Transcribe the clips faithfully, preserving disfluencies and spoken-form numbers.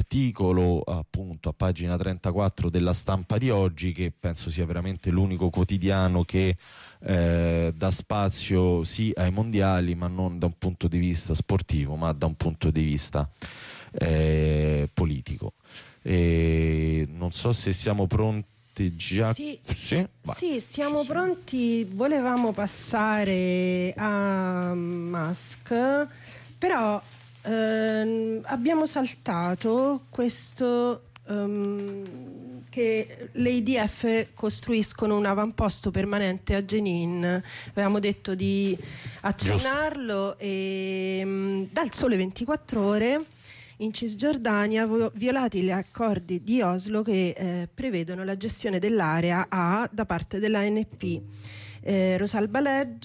articolo appunto a pagina trentaquattro della Stampa di oggi, che penso sia veramente l'unico quotidiano che eh, dà spazio sì ai mondiali, ma non da un punto di vista sportivo, ma da un punto di vista eh, politico. E non so se siamo pronti già. Sì, sì? sì siamo pronti. Volevamo passare a Musk, però ehm, abbiamo saltato questo um, che le I D F costruiscono un avamposto permanente a Jenin. Avevamo detto di accennarlo. E um, dal Sole ventiquattro Ore: in Cisgiordania violati gli accordi di Oslo che eh, prevedono la gestione dell'area A da parte della A N P. Eh, Rosalba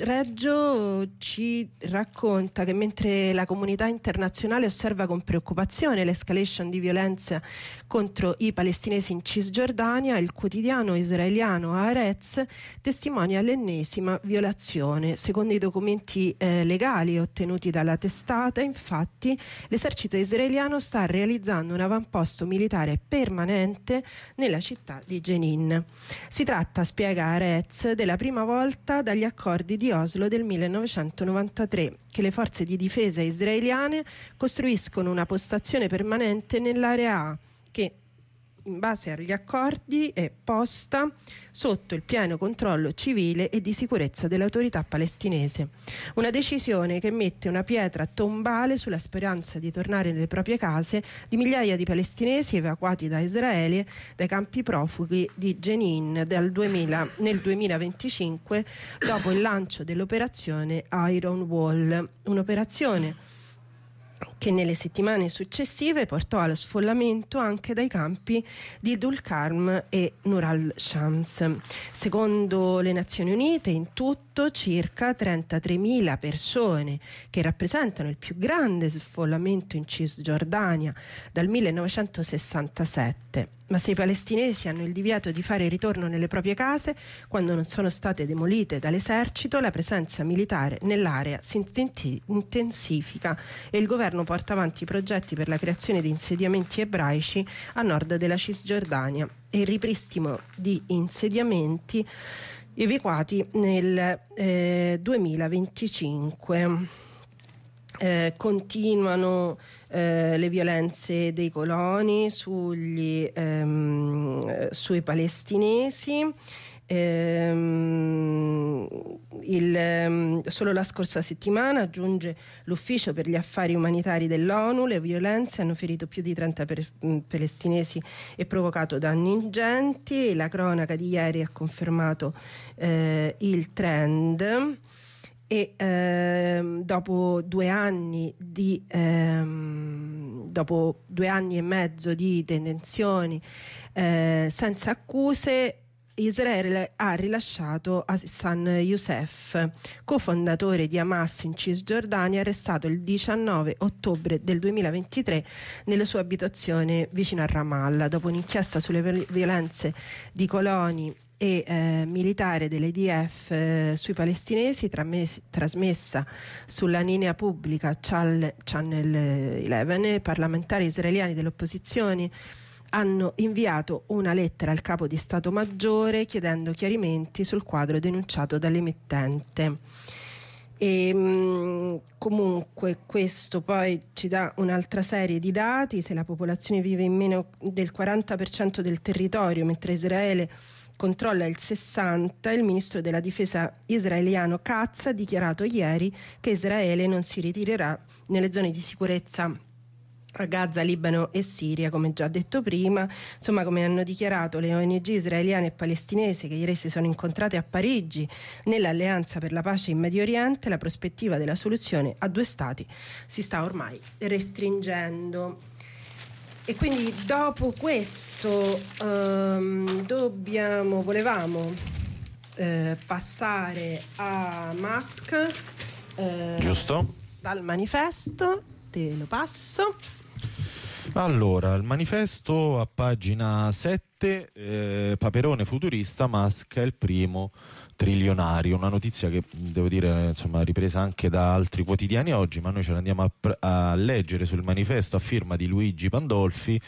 Reggio ci racconta che mentre la comunità internazionale osserva con preoccupazione l'escalation di violenza contro i palestinesi in Cisgiordania, il quotidiano israeliano Haaretz testimonia l'ennesima violazione. Secondo i documenti eh, legali ottenuti dalla testata, infatti, l'esercito israeliano sta realizzando un avamposto militare permanente nella città di Jenin. Si tratta, spiega Haaretz, della prima volta dagli accordi di Oslo del millenovecentonovantatré che le forze di difesa israeliane costruiscono una postazione permanente nell'area A, che in base agli accordi è posta sotto il pieno controllo civile e di sicurezza dell'autorità palestinese. Una decisione che mette una pietra tombale sulla speranza di tornare nelle proprie case di migliaia di palestinesi evacuati da Israele dai campi profughi di Jenin dal duemila, nel duemilaventicinque, dopo il lancio dell'operazione Iron Wall, un'operazione che nelle settimane successive portò allo sfollamento anche dai campi di Dulkarm e Nur al-Shams. Secondo le Nazioni Unite, in tutto circa trentatremila persone, che rappresentano il più grande sfollamento in Cisgiordania dal millenovecentosessantasette. Ma se i palestinesi hanno il divieto di fare ritorno nelle proprie case quando non sono state demolite dall'esercito, la presenza militare nell'area si intensifica e il governo porta avanti progetti per la creazione di insediamenti ebraici a nord della Cisgiordania e il ripristino di insediamenti evacuati nel eh, duemilaventicinque. Eh, continuano eh, le violenze dei coloni sugli, ehm, sui palestinesi. Ehm, il, ehm, solo la scorsa settimana, aggiunge l'ufficio per gli affari umanitari dell'ONU, le violenze hanno ferito più di trenta per, mh, palestinesi e provocato danni ingenti. La cronaca di ieri ha confermato eh, il trend. E ehm, dopo due anni di ehm, dopo due anni e mezzo di detenzioni eh, senza accuse, Israele ha rilasciato Hassan Youssef, cofondatore di Hamas in Cisgiordania, arrestato il diciannove ottobre del duemilaventitré nella sua abitazione vicino a Ramallah, dopo un'inchiesta sulle violenze di coloni e eh, militare dell'I D F eh, sui palestinesi, trames- trasmessa sulla linea pubblica Channel undici. Parlamentari israeliani dell'opposizione hanno inviato una lettera al capo di Stato Maggiore chiedendo chiarimenti sul quadro denunciato dall'emittente. E mh, comunque questo poi ci dà un'altra serie di dati. Se la popolazione vive in meno del quaranta per cento del territorio, mentre Israele controlla il sessanta, il ministro della difesa israeliano Katz ha dichiarato ieri che Israele non si ritirerà nelle zone di sicurezza a Gaza, Libano e Siria, come già detto prima. Insomma, come hanno dichiarato le O N G israeliane e palestinesi che ieri si sono incontrate a Parigi nell'Alleanza per la pace in Medio Oriente, la prospettiva della soluzione a due stati si sta ormai restringendo. E quindi dopo questo um, dobbiamo, volevamo eh, passare a Musk, eh, giusto? Dal manifesto, te lo passo. Allora, il manifesto a pagina sette, eh, Paperone futurista, Musk è il primo trilionario, una notizia che devo dire insomma ripresa anche da altri quotidiani oggi, ma noi ce la andiamo a, a leggere sul manifesto a firma di Luigi Pandolfi.